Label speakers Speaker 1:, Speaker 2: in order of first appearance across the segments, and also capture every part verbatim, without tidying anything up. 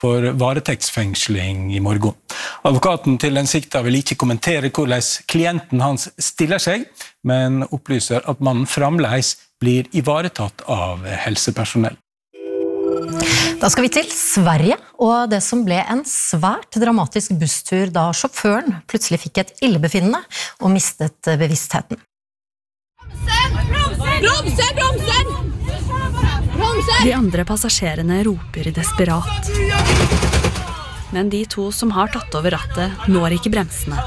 Speaker 1: for varetektsfengsling i morgen. Advokaten til den sikta vil ikke kommentere hvordan klienten hans stiller seg, men opplyser at mannen fremdeles blir ivaretatt av helsepersonell.
Speaker 2: Da skal vi til Sverige, og det som ble en svært dramatisk busstur da sjåføren plutselig fikk et illebefinnende og mistet bevisstheten.
Speaker 3: Bromsen! Bromsen! Bromsen!
Speaker 4: De andre passasjerene roper desperat. Men de to som har tatt over rattet når ikke bremsene.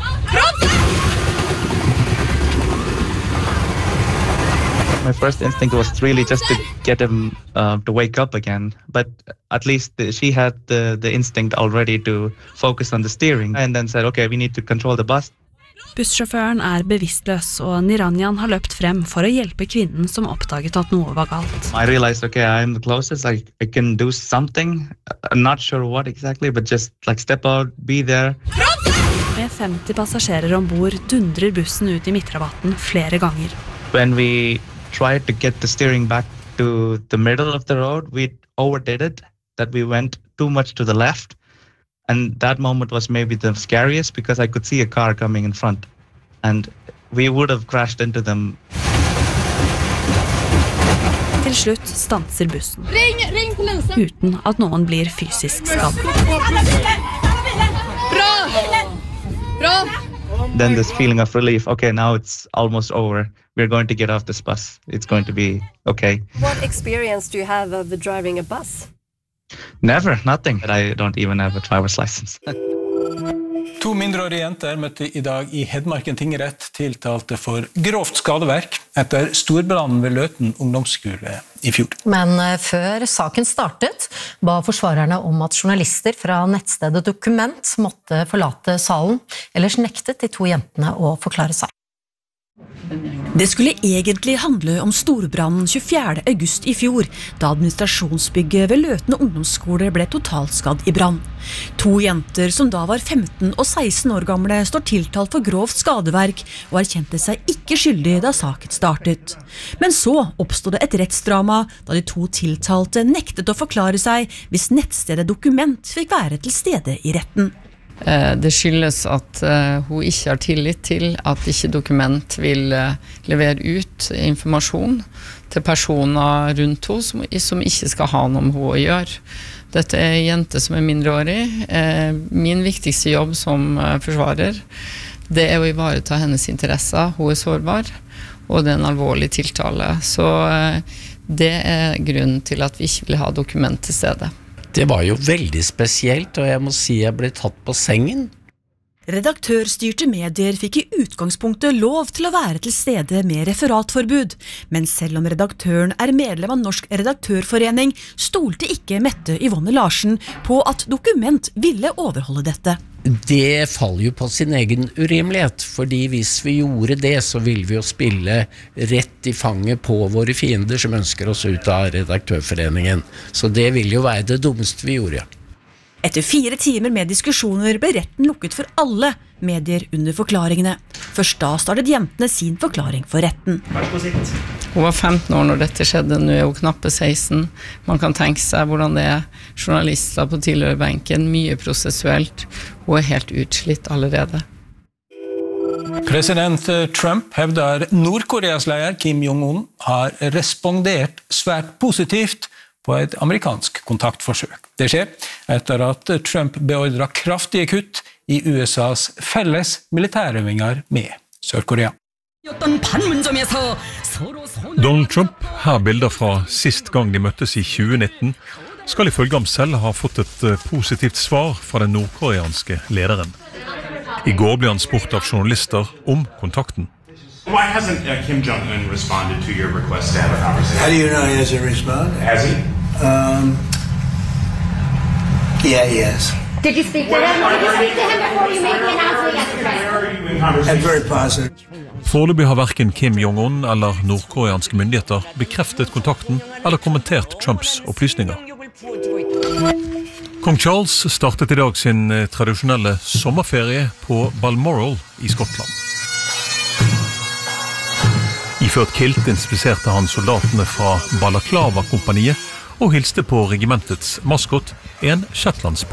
Speaker 5: My first instinct was really just to get him uh, to wake up again. But at least she had the, the instinct already to focus on the steering and then said, okay, we need to control the bus.
Speaker 4: Bussjåføren er bevisstløs, og Niranjan har løpt frem for å hjelpe kvinnen som oppdaget at noe var galt.
Speaker 5: I realized, okay, I'm the closest. I, I can do something. I'm not sure what exactly, but just like step out, be there.
Speaker 4: Med femti passasjerer ombord dundrer bussen ut i midtrabatten flere ganger.
Speaker 5: When we tried to get the steering back to the middle of the road, we overdid it, that we went too much to the left. And that moment was maybe the scariest because I could see a car coming in front. And we would have crashed into them.
Speaker 4: Til slutt stanser bussen.
Speaker 3: Ring, ring polisen!
Speaker 4: Uten at noen blir fysisk skadd.
Speaker 3: Bra! Bra!
Speaker 5: Then this feeling of relief, okay, now it's almost over. We're going to get off this bus. It's going to be okay.
Speaker 6: What experience do you have of driving a bus?
Speaker 5: Never, nothing. I don't even have a driver's license.
Speaker 1: To mindreårige jenter møtte i dag i Hedmarken tingrett tiltalte for grovt skadeverk etter storbrannen ved Løten ungdomsskole i fjor.
Speaker 2: Men før saken startet, ba forsvarerne om at journalister fra nettstedet Dokument måtte forlate salen, ellers nektet de to jentene å forklare seg.
Speaker 7: Det skulle egentlig handle om storbrannen tjuefjerde august i fjor, da administrasjonsbygget ved Løten ungdomsskole ble totalskadd i brann. To jenter som da var femten og seksten år gamle står tiltalt for grovt skadeverk og erkjente seg ikke skyldig da saken startet. Men så oppstod det et rettsdrama da de to tiltalte nektet å forklare seg hvis nettstedet Dokument fikk være til stede i retten.
Speaker 8: Det skyldes at hun ikke har tillit til at ikke Dokument vil levere ut informasjon til personer rundt henne som, som ikke skal ha noe med henne å gjøre. Dette er en jente som er mindreårig. Min viktigste jobb som forsvarer, det er å ivareta hennes interesser. Hun er sårbar, og det er en alvorlig tiltale. Så det er grunnen til at vi ikke vil ha Dokument til stedet.
Speaker 9: Det var jo veldig spesielt, og jeg må si jeg ble tatt på sengen.
Speaker 7: Redaktørstyrte medier fikk i utgangspunktet lov til å være til stede med referatforbud, men selv om redaktøren er medlem av Norsk Redaktørforening, stolte ikke Mette Yvonne Larsen på at Dokument ville overholde dette.
Speaker 9: Det faller jo på sin egen urimelighet, fordi hvis vi gjorde det, så ville vi jo spille rett i fanget på våre fiender som ønsker oss ut av Redaktørforeningen. Så det ville jo være det dummeste vi gjorde, ja.
Speaker 7: Etter fire timer med diskusjoner ble retten lukket for alle medier under forklaringene. Først da startet jentene sin forklaring for retten.
Speaker 8: Hun var femten år når dette skjedde, nå er hun knappe seksten. Man kan tenke seg hvordan det er journalister på tilhørerbenken, mye prosessuelt. Hun er helt utslitt allerede.
Speaker 1: President Trump hevder Nordkoreas leder Kim Jong-un har respondert svært positivt på et amerikansk kontaktforsøk. Det skjer etter at Trump beordret kraftige kutt i U S A's felles militærøvinger med Sør-Korea.
Speaker 10: Donald Trump, her bilder fra sist gang de møttes i tjue nitten, skal ifølge ham selv ha fått et positivt svar fra den nordkoreanske lederen. I går ble han spurt av journalister om kontakten.
Speaker 11: Why hasn't uh, Kim Jong-un responded to your request to have a conversation?
Speaker 12: How do you know he hasn't responded?
Speaker 11: Has he?
Speaker 12: Um, yeah, he has.
Speaker 3: Did you speak to him? Did you speak to him before you made the announcement yesterday?
Speaker 12: I'm very positive.
Speaker 10: Foreløpig har hverken Kim Jong-un eller nordkoreanske myndigheter bekreftet kontakten eller kommentert Trumps opplysninger. Kong Charles startet i dag sin tradisjonelle sommerferie på Balmoral i Skottland. Iført kilt inspiserte han soldatene fra Balaklava-kompaniet og hilste på regimentets maskot, en shetlands